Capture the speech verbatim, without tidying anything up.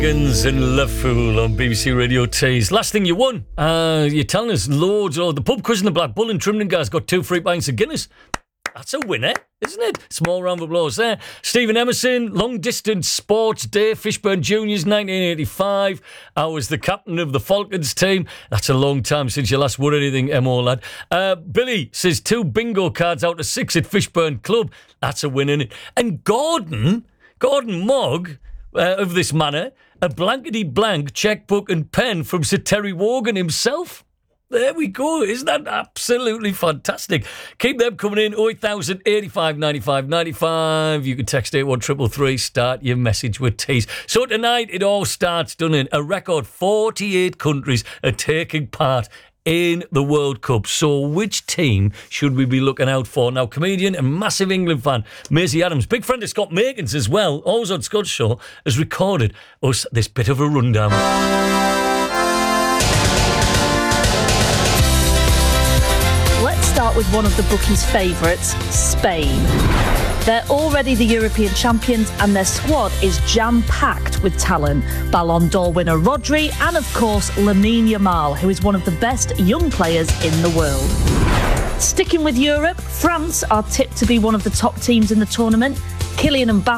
Guns and Love Fool on B B C Radio Tees. Last thing you won, uh, you're telling us loads. Oh, the pub quiz in the Black Bull in Trimdon guys got two free pints of Guinness. That's a winner, isn't it? Small round of applause there. Stephen Emerson, long distance sports day, Fishburn Juniors, nineteen eighty-five. I was the captain of the Falcons team. That's a long time since you last won anything, M O lad. Uh, Billy says two bingo cards out of six at Fishburn Club. That's a win, isn't it? And Gordon, Gordon Mogg uh, of this manor, a blankety blank checkbook and pen from Sir Terry Wogan himself. There we go. Isn't that absolutely fantastic? Keep them coming in. oh eight thousand eighty-five ninety-five ninety-five. You can text eight one three three three. Start your message with teas. So tonight it all starts, doesn't it? A record forty-eight countries are taking part in the World Cup. So which team should we be looking out for? Now, comedian and massive England fan Maisie Adams, big friend of Scott Makins as well, always on Scott's show, has recorded us this bit of a rundown. Start with one of the bookies' favourites, Spain. They're already the European champions and their squad is jam-packed with talent. Ballon d'Or winner Rodri and, of course, Lamine Yamal, who is one of the best young players in the world. Sticking with Europe, France are tipped to be one of the top teams in the tournament. Kylian Mbappe